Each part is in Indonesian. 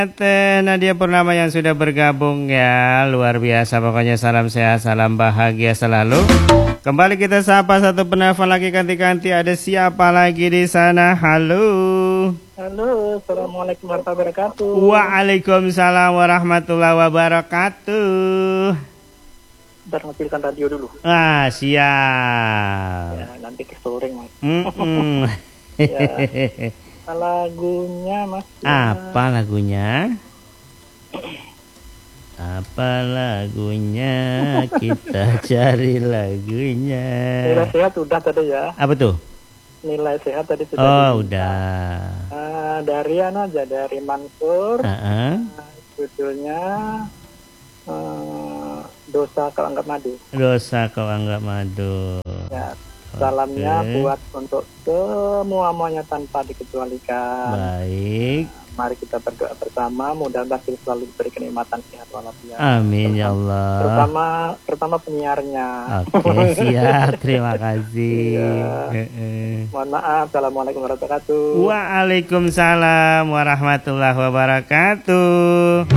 Nadia Purnama yang sudah bergabung ya, luar biasa pokoknya, salam sehat, salam bahagia selalu. Kembali kita sapa satu penelpon lagi ganti-ganti, ada siapa lagi di sana? Halo. Halo, assalamualaikum warahmatullahi wabarakatuh. Waalaikumsalam warahmatullahi wabarakatuh. Bentar ngecilkan radio dulu. Siap. Ya, nanti kesoring mas. Ya. Lagunya mas. Apa lagunya? Apa lagunya? Kita cari lagunya. Nilai sehat udah tadi ya. Apa tuh? Nilai sehat tadi sudah. Oh udah. Dari aja dari Mansur. Judulnya Dosa Kau Anggap Madu. Dosa Kau Anggap Madu. Ya, salamnya buat untuk semuanya tanpa dikecualikan. Baik. Mari kita berdoa bersama, mudah-mudahan kita selalu diberi kenikmatan sehat walafiat. Amin ya Allah. Terutama penyiarnya. Oke, siap. Terima kasih. Mohon maaf. Assalamualaikum warahmatullahi wabarakatuh. Waalaikumsalam warahmatullahi wabarakatuh.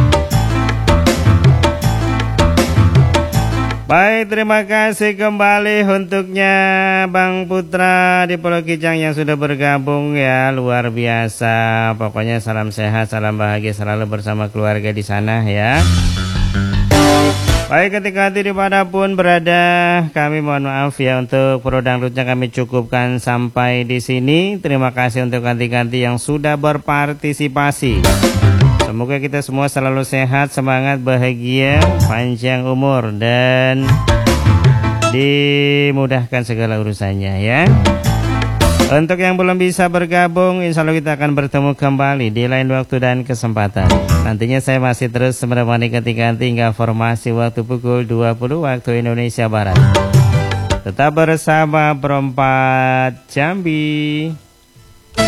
Baik, terima kasih kembali untuknya Bang Putra di Pulau Kijang yang sudah bergabung ya, luar biasa. Pokoknya salam sehat, salam bahagia selalu bersama keluarga di sana ya. Baik, ketika dimanapun berada, kami mohon maaf ya untuk Prodangdutnya kami cukupkan sampai di sini. Terima kasih untuk ganti-ganti yang sudah berpartisipasi. Semoga kita semua selalu sehat, semangat, bahagia, panjang umur, dan dimudahkan segala urusannya ya. Untuk yang belum bisa bergabung, insya Allah kita akan bertemu kembali di lain waktu dan kesempatan. Nantinya saya masih terus menemani ganti-ganti hingga formasi waktu pukul 20 waktu Indonesia Barat. Tetap bersama Perempat Jambi.